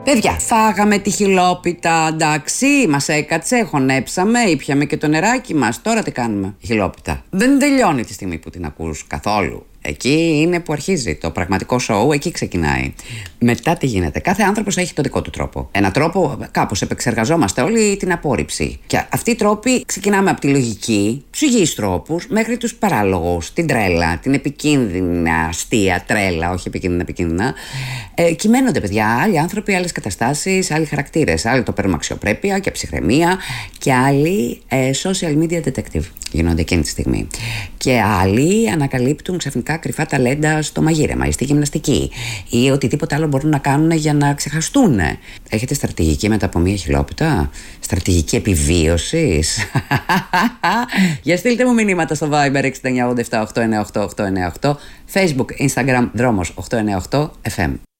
Παιδιά, φάγαμε τη χιλόπιτα, εντάξει, μας έκατσε, χωνέψαμε, ήπιαμε και το νεράκι μας. Τώρα τι κάνουμε? Χιλόπιτα. Δεν τελειώνει τη στιγμή που την ακούς καθόλου. Εκεί είναι που αρχίζει το πραγματικό σοου, εκεί ξεκινάει. Μετά τι γίνεται? Κάθε άνθρωπος έχει το δικό του τρόπο. Ένα τρόπο, κάπως επεξεργαζόμαστε όλοι την απόρριψη. Και αυτοί οι τρόποι ξεκινάμε από τη λογική, τους υγιείς τρόπους, μέχρι τους παράλογους, την τρέλα, την επικίνδυνα, αστεία τρέλα, όχι επικίνδυνα. Κυμαίνονται, παιδιά, άλλοι άνθρωποι, άλλες καταστάσεις, άλλοι χαρακτήρες. Άλλοι το παίρνουν αξιοπρέπεια και ψυχραιμία, και άλλοι social media detective γίνονται εκείνη τη στιγμή. Και άλλοι ανακαλύπτουν ξαφνικά κρυφά ταλέντα στο μαγείρεμα ή στη γυμναστική ή οτιδήποτε άλλο μπορούν να κάνουν για να ξεχαστούν. Έχετε στρατηγική μετά από μία χιλόπιτα? Στρατηγική επιβίωσης? Για στείλτε μου μηνύματα στο Viber 6987 898 898, Facebook, Instagram, Δρόμος 898 FM.